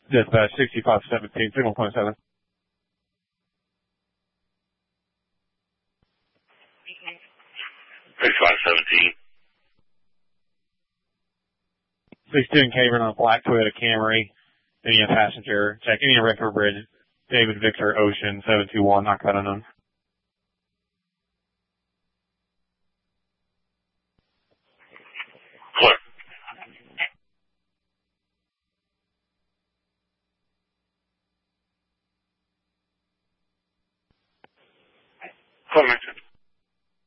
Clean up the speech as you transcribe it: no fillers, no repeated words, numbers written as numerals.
Dispatch 6517, signal point 7. 6517. 62 Cavern on a black Toyota Camry. Any passenger. Check any River Bridge. David Victor Ocean 721, not cut unknown. Clear. Clear, mention.